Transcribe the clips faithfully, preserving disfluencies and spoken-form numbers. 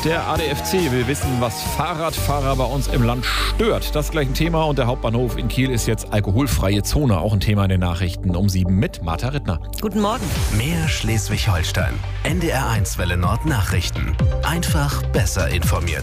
Der A D F C will wissen, was Fahrradfahrer bei uns im Land stört. Das ist gleich ein Thema und der Hauptbahnhof in Kiel ist jetzt alkoholfreie Zone. Auch ein Thema in den Nachrichten um sieben mit Martha Rittner. Guten Morgen. Mehr Schleswig-Holstein. N D R eins Welle Nord Nachrichten. Einfach besser informiert.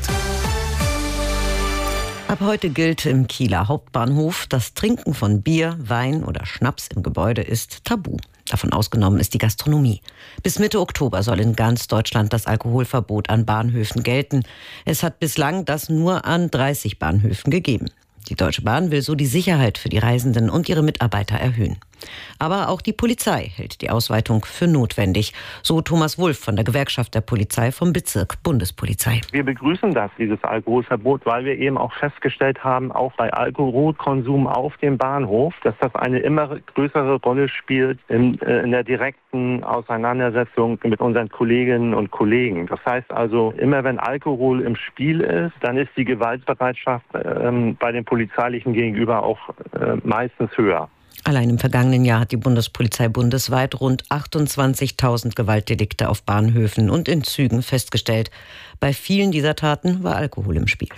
Ab heute gilt im Kieler Hauptbahnhof, das Trinken von Bier, Wein oder Schnaps im Gebäude ist tabu. Davon ausgenommen ist die Gastronomie. Bis Mitte Oktober soll in ganz Deutschland das Alkoholverbot an Bahnhöfen gelten. Es hat bislang das nur an dreißig Bahnhöfen gegeben. Die Deutsche Bahn will so die Sicherheit für die Reisenden und ihre Mitarbeiter erhöhen. Aber auch die Polizei hält die Ausweitung für notwendig. So Thomas Wulff von der Gewerkschaft der Polizei vom Bezirk Bundespolizei. Wir begrüßen das, dieses Alkoholverbot, weil wir eben auch festgestellt haben, auch bei Alkoholkonsum auf dem Bahnhof, dass das eine immer größere Rolle spielt in, in der direkten Auseinandersetzung mit unseren Kolleginnen und Kollegen. Das heißt also, immer wenn Alkohol im Spiel ist, dann ist die Gewaltbereitschaft ähm, bei den Polizeilichen gegenüber auch äh, meistens höher. Allein im vergangenen Jahr hat die Bundespolizei bundesweit rund achtundzwanzigtausend Gewaltdelikte auf Bahnhöfen und in Zügen festgestellt. Bei vielen dieser Taten war Alkohol im Spiel.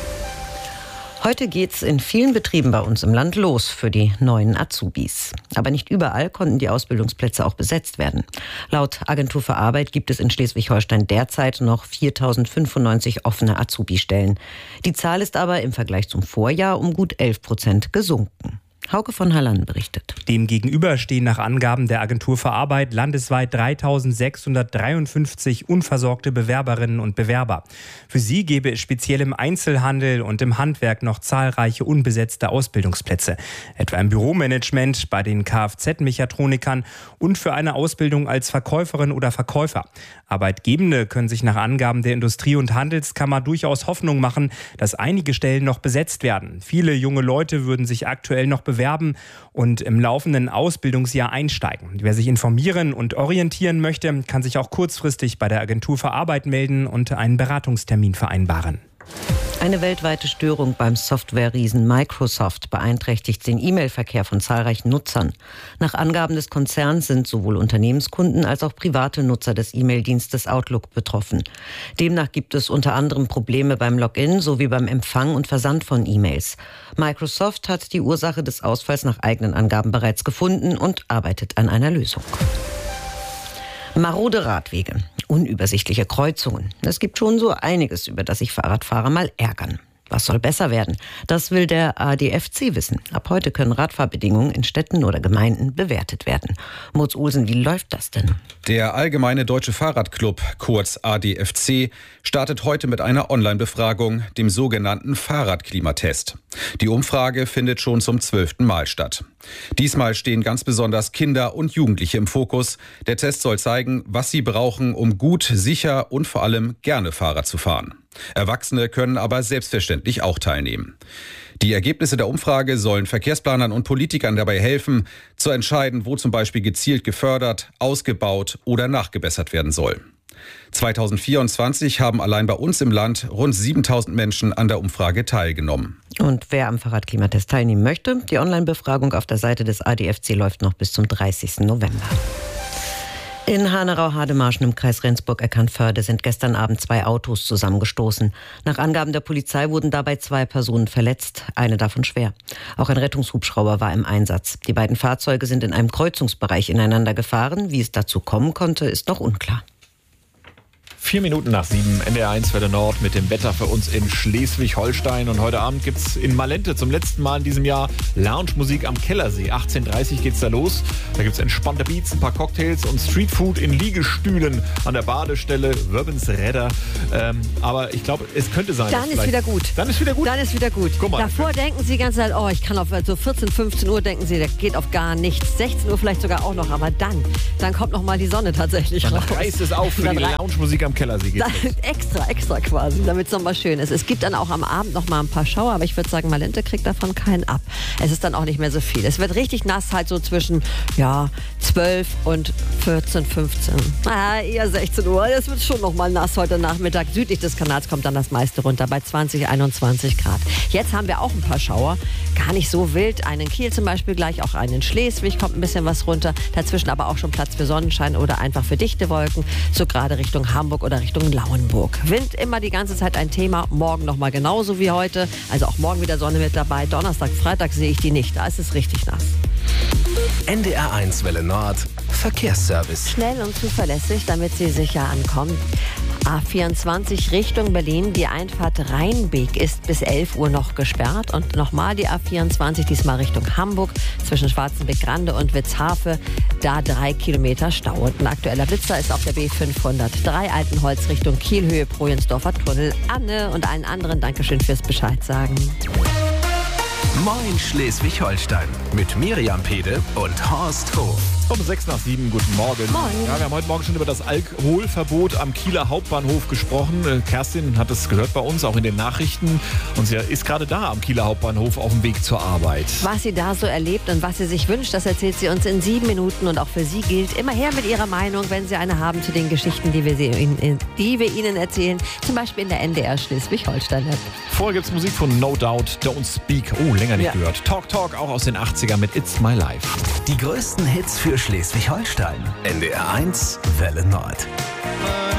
Heute geht's in vielen Betrieben bei uns im Land los für die neuen Azubis. Aber nicht überall konnten die Ausbildungsplätze auch besetzt werden. Laut Agentur für Arbeit gibt es in Schleswig-Holstein derzeit noch viertausendfünfundneunzig offene Azubi-Stellen. Die Zahl ist aber im Vergleich zum Vorjahr um gut elf Prozent gesunken. Hauke von Halland berichtet. Demgegenüber stehen nach Angaben der Agentur für Arbeit landesweit dreitausendsechshundertdreiundfünfzig unversorgte Bewerberinnen und Bewerber. Für sie gäbe es speziell im Einzelhandel und im Handwerk noch zahlreiche unbesetzte Ausbildungsplätze. Etwa im Büromanagement, bei den Kfz-Mechatronikern und für eine Ausbildung als Verkäuferin oder Verkäufer. Arbeitgebende können sich nach Angaben der Industrie- und Handelskammer durchaus Hoffnung machen, dass einige Stellen noch besetzt werden. Viele junge Leute würden sich aktuell noch bewerben und im laufenden Ausbildungsjahr einsteigen. Wer sich informieren und orientieren möchte, kann sich auch kurzfristig bei der Agentur für Arbeit melden und einen Beratungstermin vereinbaren. Eine weltweite Störung beim Software-Riesen Microsoft beeinträchtigt den E-Mail-Verkehr von zahlreichen Nutzern. Nach Angaben des Konzerns sind sowohl Unternehmenskunden als auch private Nutzer des E-Mail-Dienstes Outlook betroffen. Demnach gibt es unter anderem Probleme beim Login sowie beim Empfang und Versand von E-Mails. Microsoft hat die Ursache des Ausfalls nach eigenen Angaben bereits gefunden und arbeitet an einer Lösung. Marode Radwege, unübersichtliche Kreuzungen. Es gibt schon so einiges, über das sich Fahrradfahrer mal ärgern. Was soll besser werden? Das will der A D F C wissen. Ab heute können Radfahrbedingungen in Städten oder Gemeinden bewertet werden. Moritz Olsen, wie läuft das denn? Der Allgemeine Deutsche Fahrradclub, kurz A D F C, startet heute mit einer Online-Befragung, dem sogenannten Fahrradklimatest. Die Umfrage findet schon zum zwölften Mal statt. Diesmal stehen ganz besonders Kinder und Jugendliche im Fokus. Der Test soll zeigen, was sie brauchen, um gut, sicher und vor allem gerne Fahrrad zu fahren. Erwachsene können aber selbstverständlich auch teilnehmen. Die Ergebnisse der Umfrage sollen Verkehrsplanern und Politikern dabei helfen, zu entscheiden, wo zum Beispiel gezielt gefördert, ausgebaut oder nachgebessert werden soll. zweitausendvierundzwanzig haben allein bei uns im Land rund siebentausend Menschen an der Umfrage teilgenommen. Und wer am Fahrradklimatest teilnehmen möchte, die Online-Befragung auf der Seite des A D F C läuft noch bis zum dreißigsten November. In Hanerau-Hademarschen im Kreis Rendsburg-Eckernförde sind gestern Abend zwei Autos zusammengestoßen. Nach Angaben der Polizei wurden dabei zwei Personen verletzt, eine davon schwer. Auch ein Rettungshubschrauber war im Einsatz. Die beiden Fahrzeuge sind in einem Kreuzungsbereich ineinander gefahren. Wie es dazu kommen konnte, ist noch unklar. Vier Minuten nach sieben, N D R eins Welle Nord mit dem Wetter für uns in Schleswig-Holstein. Und heute Abend gibt es in Malente zum letzten Mal in diesem Jahr Lounge-Musik am Kellersee. achtzehn Uhr dreißig geht's da los. Da gibt es entspannte Beats, ein paar Cocktails und Streetfood in Liegestühlen an der Badestelle Wöbbensredder. Ähm, aber ich glaube, es könnte sein. Dann ist wieder gut. Dann ist wieder gut? Dann ist wieder gut. Guck mal. Davor denken Sie die ganze Zeit, oh, ich kann auf so vierzehn, fünfzehn Uhr denken Sie, das geht auf gar nichts. sechzehn Uhr vielleicht sogar auch noch. Aber dann, dann kommt noch mal die Sonne tatsächlich dann raus. Dann reißt es auf für dann die Lounge-Musik am Kellersee. Geht's dann, extra, extra quasi, damit es nochmal schön ist. Es gibt dann auch am Abend noch mal ein paar Schauer, aber ich würde sagen, Malente kriegt davon keinen ab. Es ist dann auch nicht mehr so viel. Es wird richtig nass, halt so zwischen ja, zwölf und vierzehn, fünfzehn. Ah, eher sechzehn Uhr. Es wird schon noch mal nass heute Nachmittag. Südlich des Kanals kommt dann das meiste runter bei zwanzig, einundzwanzig Grad. Jetzt haben wir auch ein paar Schauer. gar nicht so wild. Einen Kiel zum Beispiel gleich, auch einen Schleswig kommt ein bisschen was runter. Dazwischen aber auch schon Platz für Sonnenschein oder einfach für dichte Wolken. So gerade Richtung Hamburg oder Richtung Lauenburg. Wind immer die ganze Zeit ein Thema. Morgen nochmal genauso wie heute. Also auch morgen wieder Sonne mit dabei. Donnerstag, Freitag sehe ich die nicht. Da ist es richtig nass. N D R eins Welle Nord Verkehrsservice. Schnell und zuverlässig, damit Sie sicher ankommen. A vierundzwanzig Richtung Berlin. Die Einfahrt Rheinbeek ist bis elf Uhr noch gesperrt. Und nochmal die A vierundzwanzig, diesmal Richtung Hamburg, zwischen Schwarzenbeck-Grande und Witzhafe. Da drei Kilometer Stau. Und ein aktueller Blitzer ist auf der B fünfhundertdrei Altenholz Richtung Kielhöhe, Projensdorfer Tunnel. Anne und allen anderen Dankeschön fürs Bescheid sagen. Moin Schleswig-Holstein mit Miriam Pede und Horst Hof. Um sechs nach sieben, guten Morgen. Moin. Ja, wir haben heute Morgen schon über das Alkoholverbot am Kieler Hauptbahnhof gesprochen. Äh, Kerstin hat es gehört bei uns, auch in den Nachrichten. Und sie ist gerade da am Kieler Hauptbahnhof auf dem Weg zur Arbeit. Was sie da so erlebt und was sie sich wünscht, das erzählt sie uns in sieben Minuten. Und auch für sie gilt, immer her mit ihrer Meinung, wenn sie eine haben zu den Geschichten, die wir, sie, die wir ihnen erzählen. Zum Beispiel in der N D R Schleswig-Holstein-App. Vorher gibt es Musik von No Doubt, Don't Speak. Oh, länger nicht Ja. gehört. Talk Talk, auch aus den achtzigern mit It's My Life. Die größten Hits für Schleswig-Holstein. N D R eins Welle Nord.